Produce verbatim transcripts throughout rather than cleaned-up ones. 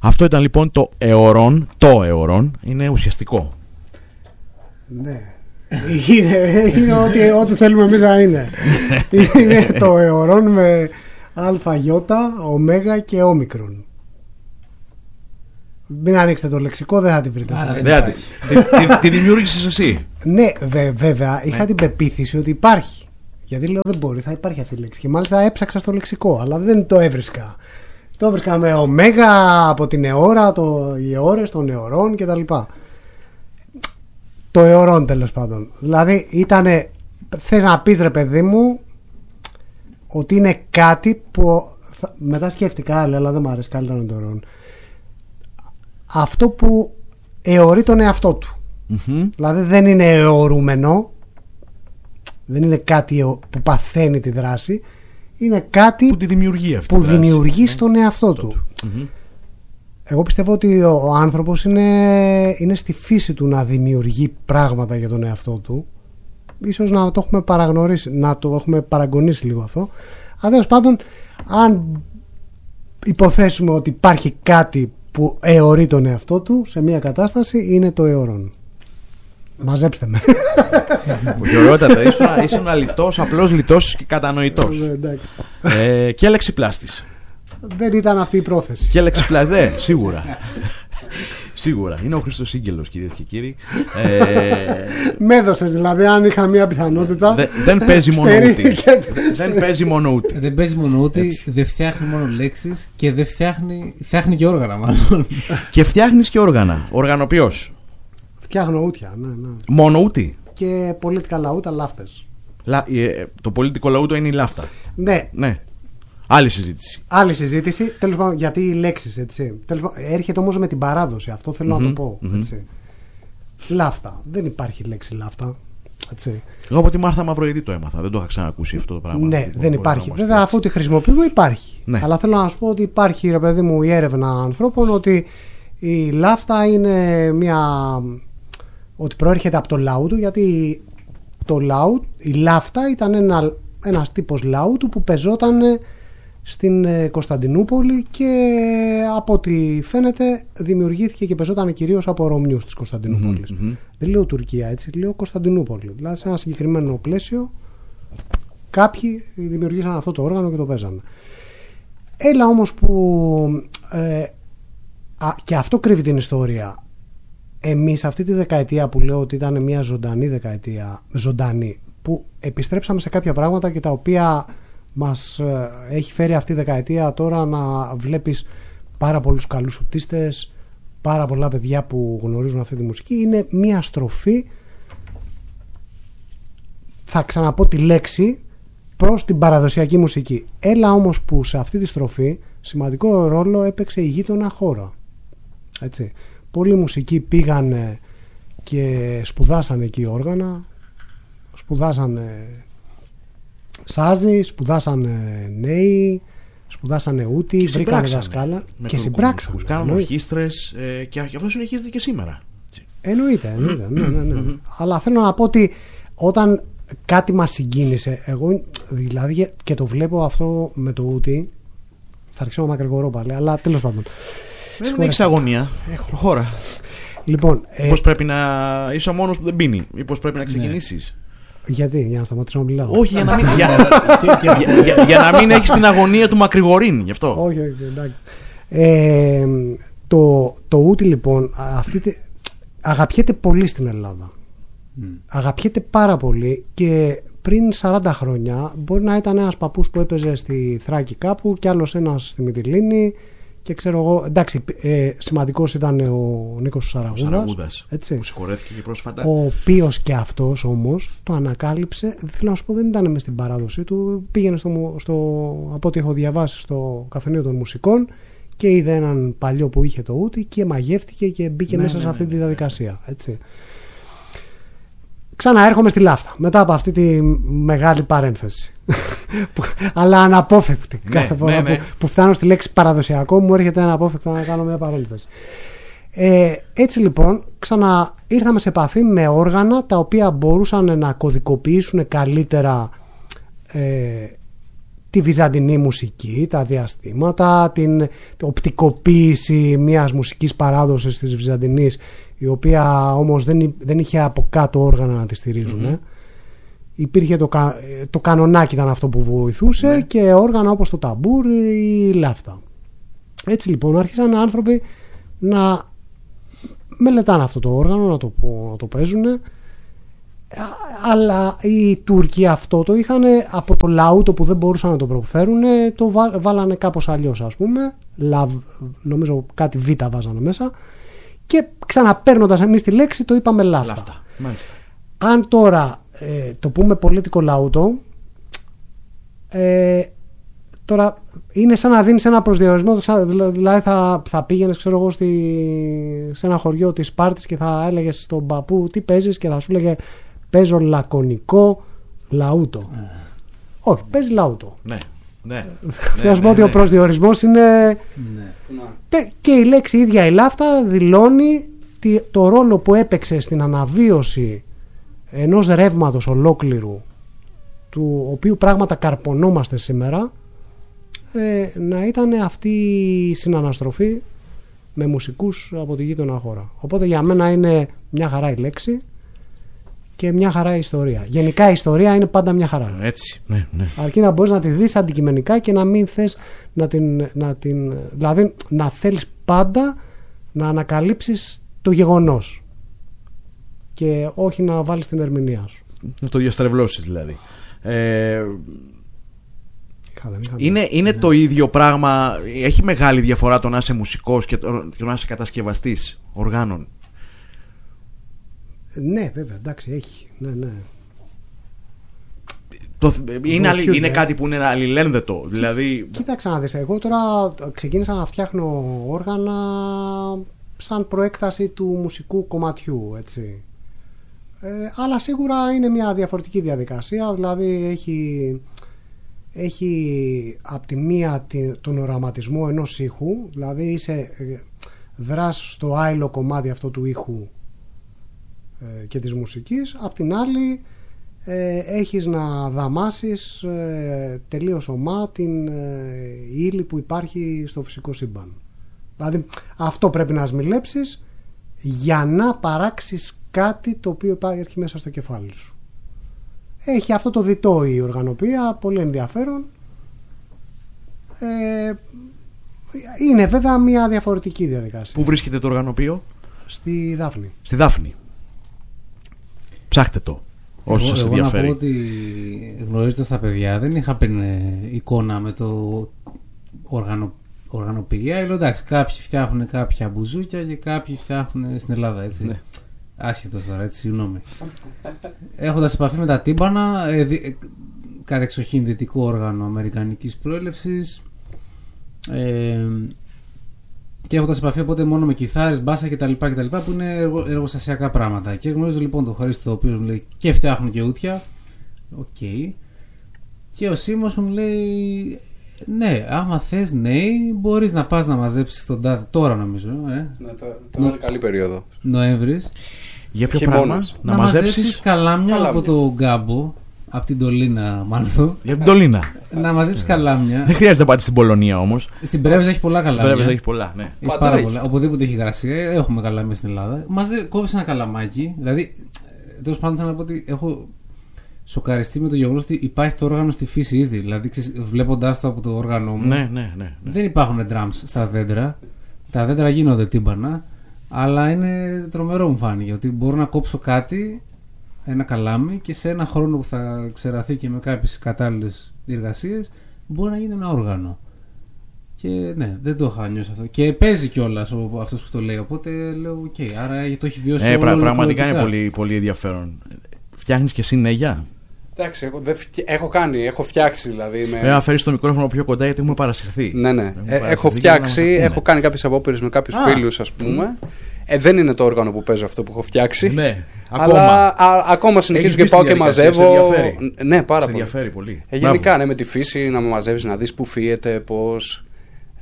Αυτό ήταν λοιπόν το αιωρόν. Το αιωρόν είναι ουσιαστικό. Ναι. Είναι, είναι ό,τι, ό,τι θέλουμε εμείς να είναι. Είναι το αιωρόν με α, ι, ω και όμικρον. Μην ανοίξετε το λεξικό, δεν θα την βρείτε. Άρα, δεν τη, τη, τη δημιούργησες εσύ. Ναι, βε, βέβαια, είχα ναι. την πεποίθηση ότι υπάρχει. Γιατί λέω δεν μπορεί, θα υπάρχει αυτή η λέξη. Και μάλιστα έψαξα στο λεξικό, αλλά δεν το έβρισκα. Το έβρισκα με ωμέγα από την αιώρα, το, οι αιώρες των αιωρών κτλ. Το αιωρών τέλος πάντων. Δηλαδή ήτανε, θες να πεις ρε παιδί μου ότι είναι κάτι που θα, μετά σκέφτηκα αλλά δεν μου αρέσει καλύτερα να το αιωρών. Αυτό που αιωρεί τον εαυτό του. Mm-hmm. Δηλαδή δεν είναι αιωρούμενο, δεν είναι κάτι που παθαίνει τη δράση, είναι κάτι που τη δημιουργεί, αυτή που τη δράση. δημιουργεί στον εαυτό του. Mm-hmm. Εγώ πιστεύω ότι ο, ο άνθρωπος είναι, είναι στη φύση του να δημιουργεί πράγματα για τον εαυτό του. Ίσως να το έχουμε παραγνωρίσει, να το έχουμε παραγωνίσει λίγο αυτό. Αλλά τέλος πάντων, αν υποθέσουμε ότι υπάρχει κάτι που αιωρεί τον εαυτό του σε μια κατάσταση, είναι το αιωρόν. Μαζέψτε με. Γεωργιότατα, ήσουν, ήσουν αλητός, απλός λιτός και κατανοητός. ε, και λεξιπλάστης. Δεν ήταν αυτή η πρόθεση. Και λεξιπλαστή, ναι, σίγουρα. Σίγουρα. Είναι ο Χρήστος Σίγκελος, κυρίες και κύριοι. Ε... Με έδωσες δηλαδή, αν είχα μια πιθανότητα. Δε, δεν παίζει μόνο ούτι. Δεν παίζει μόνο ούτι. Δεν παίζει μόνο ούτι, δεν φτιάχνει μόνο λέξεις και δεν φτιάχνει, φτιάχνει και όργανα μάλλον. Και φτιάχνεις και όργανα. Οργανοποιός. Φτιάχνω ούτια, ναι, ναι. Μόνο ούτι. Και πολιτικά λαούτα, λάφτες. Λα, ε, το πολιτικό λαούτο είναι η λάφτα. Ναι. Ναι. Άλλη συζήτηση. Άλλη συζήτηση. Τέλος πάντων, γιατί οι λέξεις, έτσι. Τέλος πάντων, έρχεται όμως με την παράδοση. Αυτό θέλω mm-hmm, να το πω. Mm-hmm. Έτσι. Λάφτα. Δεν υπάρχει λέξη λάφτα. Έτσι. Εγώ από τη Μάρθα Μαυροειδή το έμαθα. Δεν το είχα ξανακούσει αυτό το πράγμα. Ναι, το δεν υπάρχει. Βέβαια, αφού τη χρησιμοποιούμε, υπάρχει. Ναι. Αλλά θέλω να σου πω ότι υπάρχει, ρε παιδί μου, η έρευνα ανθρώπων ότι η λάφτα είναι μια. Ότι προέρχεται από το λαούτο, γιατί το λαού, η λάφτα ήταν ένα, ένας τύπος λαούτου που πεζόταν στην Κωνσταντινούπολη και από ό,τι φαίνεται δημιουργήθηκε και πεζόταν κυρίως από Ρωμιούς της Κωνσταντινούπολης. Mm-hmm. Δεν λέω Τουρκία έτσι, λέω Κωνσταντινούπολη. Δηλαδή σε ένα συγκεκριμένο πλαίσιο κάποιοι δημιουργήσαν αυτό το όργανο και το παίζανε. Έλα όμως που ε, α, και αυτό κρύβει την ιστορία. Εμείς αυτή τη δεκαετία που λέω ότι ήταν μια ζωντανή δεκαετία, ζωντανή, που επιστρέψαμε σε κάποια πράγματα και τα οποία μας ε, έχει φέρει αυτή η δεκαετία τώρα να βλέπεις πάρα πολλούς καλούς ουτίστες, πάρα πολλά παιδιά που γνωρίζουν αυτή τη μουσική. Είναι μια στροφή, θα ξαναπώ τη λέξη, προς την παραδοσιακή μουσική. Έλα όμως που σε αυτή τη στροφή σημαντικό ρόλο έπαιξε η γείτονα χώρα. Έτσι. Πολλοί μουσικοί πήγανε και σπουδάσανε εκεί όργανα, σπουδάσανε σάζι, σπουδάσανε νέοι, σπουδάσανε ούτι, βρήκανε δασκάλα και συμπράξανε. Κάνουν ορχήστρες ε, και αυτό συνεχίζεται και σήμερα. Εννοείται, εννοείται ναι, ναι, ναι. Αλλά θέλω να πω ότι όταν κάτι μας συγκίνησε, εγώ δηλαδή και το βλέπω αυτό με το ούτι, θα αρχίσω μακρηγορώ πάλι, αλλά τέλος πάντων. Δεν έχεις αγωνία. Προχώρα. Λοιπόν, πώς ε... πρέπει να είσαι ο μόνος που δεν πίνει, ή πώς πρέπει να ξεκινήσεις. Ναι. Γιατί, για να σταματήσω να μιλάω. Όχι, για να μην, για, για, για, για να μην έχεις την αγωνία του μακρηγορήν, γι' αυτό. Όχι, όχι, εντάξει. Ε, το, το ούτι λοιπόν αυτή, αγαπιέται πολύ στην Ελλάδα. Mm. Αγαπιέται πάρα πολύ και πριν σαράντα χρόνια μπορεί να ήταν ένας παππούς που έπαιζε στη Θράκη κάπου και άλλος ένας στη Μυτιλήνη. Και ξέρω εγώ, εντάξει, ε, σημαντικός ήταν ο Νίκος Σαραγούδας, Σαραγούδας έτσι, που συγχωρέθηκε και πρόσφατα. Ο οποίος και αυτός όμως το ανακάλυψε, θέλω να σου πω, δεν ήταν μες στην παράδοση του. Πήγαινε στο, στο, από ό,τι έχω διαβάσει στο καφενείο των μουσικών και είδε έναν παλιό που είχε το ούτι και μαγεύτηκε και μπήκε ναι, μέσα ναι, σε αυτή ναι, τη διαδικασία. Έτσι. Ξαναέρχομαι στη λάφτα μετά από αυτή τη μεγάλη παρένθεση. Αλλά αναπόφευκτη. Ναι, κάθε φορά ναι, ναι. Που, που φτάνω στη λέξη παραδοσιακό μου έρχεται αναπόφευκτα να κάνω μια παρένθεση. Ε, έτσι λοιπόν ξανά ήρθαμε σε επαφή με όργανα τα οποία μπορούσαν να κωδικοποιήσουν καλύτερα ε, τη βυζαντινή μουσική, τα διαστήματα, την οπτικοποίηση μιας μουσικής παράδοσης της Βυζαντινής, η οποία όμως δεν, δεν είχε από κάτω όργανα να τη στηρίζουν. Mm-hmm. Υπήρχε το, το κανονάκι ήταν αυτό που βοηθούσε mm-hmm. και όργανα όπως το ταμπούρ ή η λάφτα. Έτσι λοιπόν άρχισαν άνθρωποι να μελετάνε αυτό το όργανο, να το, να το παίζουν. Αλλά οι Τούρκοι αυτό το είχαν από το λαούτο που δεν μπορούσαν να το προφέρουν, το βά, βάλανε κάπως αλλιώς, ας πούμε. Λαβ, νομίζω κάτι β βάζανε μέσα. Και ξαναπαίρνοντας εμείς τη λέξη το είπαμε λάφτα. λάφτα. Αν τώρα ε, το πούμε πολίτικο λαούτο, ε, τώρα είναι σαν να δίνεις ένα προσδιορισμό. Δηλαδή θα, θα πήγαινες, ξέρω εγώ, στη, σε ένα χωριό της Σπάρτης και θα έλεγες στον παππού τι παίζεις και θα σου έλεγε παίζω λακωνικό λαούτο. Mm. Όχι, παίζει λαούτο. Ναι. Ναι. Θέλω να σου πω ότι ο προσδιορισμός είναι. Ναι. Και η λέξη ίδια η λάφτα δηλώνει το ρόλο που έπαιξε στην αναβίωση ενός ρεύματος ολόκληρου, του οποίου πράγματα καρπονόμαστε σήμερα, ε, να ήταν αυτή η συναναστροφή με μουσικούς από τη γείτονα χώρα. Οπότε για μένα είναι μια χαρά η λέξη και μια χαρά η ιστορία. Γενικά η ιστορία είναι πάντα μια χαρά. Έτσι, ναι, ναι. Αρκεί να μπορείς να τη δεις αντικειμενικά και να μην θες να την, να την... Δηλαδή να θέλεις πάντα να ανακαλύψεις το γεγονός και όχι να βάλεις την ερμηνεία σου. Να το διαστρεβλώσεις δηλαδή. Ε... Είναι, είναι ναι. το ίδιο πράγμα. Έχει μεγάλη διαφορά το να είσαι μουσικός και το, το να είσαι κατασκευαστής οργάνων. Ναι, βέβαια, εντάξει, έχει. Ναι, ναι. Το, είναι, αλλη, είναι κάτι που είναι αλληλένδετο. Δηλαδή... Κοίταξα να δεις, εγώ τώρα ξεκίνησα να φτιάχνω όργανα σαν προέκταση του μουσικού κομματιού, έτσι. Ε, αλλά σίγουρα είναι μια διαφορετική διαδικασία. Δηλαδή έχει, έχει απ' τη μία τον οραματισμό ενός ήχου. Δηλαδή είσαι δράς στο άειλο κομμάτι αυτό του ήχου και της μουσικής. Απ' την άλλη ε, έχεις να δαμάσεις ε, τελείως ομά την ε, ύλη που υπάρχει στο φυσικό σύμπαν. Δηλαδή αυτό πρέπει να σμιλέψεις για να παράξεις κάτι το οποίο υπάρχει μέσα στο κεφάλι σου. Έχει αυτό το διτό η οργανωπία, πολύ ενδιαφέρον. ε, είναι βέβαια μια διαφορετική διαδικασία. Πού βρίσκεται το οργανωπείο? Στη Δάφνη. Στη Δάφνη. Ψάχτε το όσο σας ενδιαφέρει. Εγώ να πω ότι γνωρίζετε στα παιδιά, δεν είχα πριν εικόνα με το οργανο, οργανωπηγεία. Λέω εντάξει, κάποιοι φτιάχνουν κάποια μπουζούκια και κάποιοι φτιάχνουν στην Ελλάδα, έτσι. Ναι. Άσχετος τώρα, έτσι, συγγνώμη. Έχοντας επαφή με τα τύμπανα, ε, δι, κατεξοχήν δυτικό όργανο αμερικανικής προέλευσης, ε, και έχοντας επαφή οπότε μόνο με κιθάρες, μπάσα κτλ, κτλ που είναι εργο, εργοστασιακά πράγματα. Και γνωρίζω λοιπόν τον Χρήστο, ο οποίος μου λέει και φτιάχνουν και ούτια. Οκ. Okay. Και ο Σίμος μου λέει ναι, άμα θες, ναι, μπορείς να πας να μαζέψεις τον τάδε τώρα, νομίζω. Ε. Ναι, τώρα Νο... είναι καλή περίοδο. Νοέμβρης. Για ποιο πράγμα? Να, να μαζέψεις καλάμια, καλάμια από το Γκάμπο. Από την Τολίνα, μάλλον. Για την Τολίνα. Να μαζέψει καλάμια. Δεν χρειάζεται να πάτε στην Πολωνία όμως. Στην Πρέβεζα έχει πολλά καλάμια. Στην Πρέβεζα έχει πολλά, ναι. Έχει πάρα πολλά. Οπουδήποτε έχει γρασία, έχουμε καλάμια στην Ελλάδα. Μαζε... Κόβεις ένα καλαμάκι. Δηλαδή, τέλος πάντων θέλω να πω ότι έχω σοκαριστεί με το γεγονός ότι υπάρχει το όργανο στη φύση ήδη. Δηλαδή, βλέποντάς το από το όργανο μου. Ναι, ναι, ναι, ναι. Δεν υπάρχουν drums στα δέντρα. Τα δέντρα γίνονται τύμπανα. Αλλά είναι τρομερό, μου φάνηκε ότι μπορώ να κόψω κάτι, ένα καλάμι, και σε ένα χρόνο που θα ξεραθεί και με κάποιες κατάλληλες εργασίες μπορεί να γίνει ένα όργανο. Και ναι, δεν το είχα νιώσει αυτό. Και παίζει κιόλας αυτός που το λέει. Οπότε λέω: οκ, okay, άρα το έχει βιώσει. Ε, πρα, πραγματικά είναι πολύ, πολύ ενδιαφέρον. Φτιάχνεις και εσύ νέγια? Εντάξει, έχω, δε, έχω κάνει, έχω φτιάξει δηλαδή. Με... Βέβαια, φέρεις το μικρόφωνο πιο κοντά γιατί έχουμε παρασυρθεί. Ναι, ναι. Ε, έχω φτιάξει, έχω κάνει κάποιες απόπειρες με κάποιους φίλους, ας πούμε. Ε, δεν είναι το όργανο που παίζω αυτό που έχω φτιάξει. Ναι, αλλά ακόμα, α, ακόμα συνεχίζω και πάω και μαζεύω. Ναι, πάρα σε πολύ. Ενδιαφέρει πολύ. Ε, γενικά, ναι, με τη φύση να μαζεύεις, να δεις πού φύεται, πώς.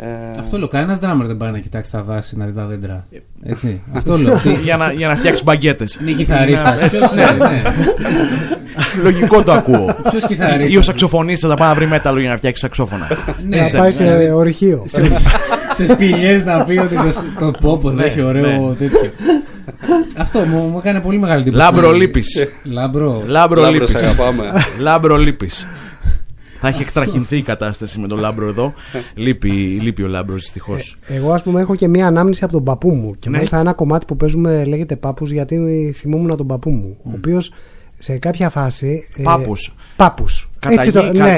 Ε... Αυτό λέω. Κανένα drummer δεν πάει να κοιτάξει τα δάση, να δει τα δέντρα. Έτσι. Αυτό λέω. για, να, για να φτιάξει μπαγκέτες. Είναι κιθαρίστας. Ναι, ναι. Λογικό το ακούω. Ποιος κιθαρίστας? Ή ο σαξοφωνίστας θα πάει να βρει μέταλλο για να φτιάξει σαξόφωνα. Ναι, να πάει σε ναι. ορυχείο. Σε σπηλιές να πει ότι το, το πόπο δεν έχει ωραίο τέτοιο. Αυτό μου, μου έκανε πολύ μεγάλη εντύπωση. Λάμπρο λύπης. Λάμπρο. Λάμπρο Λάμπρο, λύπης. σε αγαπάμε. Λάμπρο λύπης. Θα έχει εκτραχυνθεί η κατάσταση με τον Λάμπρο εδώ. Λείπει, λείπει ο Λάμπρος δυστυχώς. Ε, εγώ, ας πούμε, έχω και μία ανάμνηση από τον παππού μου. Και Ναι. μάλιστα ένα κομμάτι που παίζουμε λέγεται Πάπους, γιατί θυμόμουν τον παππού μου. Mm. Ο οποίος σε κάποια φάση. Πάπους. Ε, Πάπους. Κατά Έτσι γη, το, κα, ναι.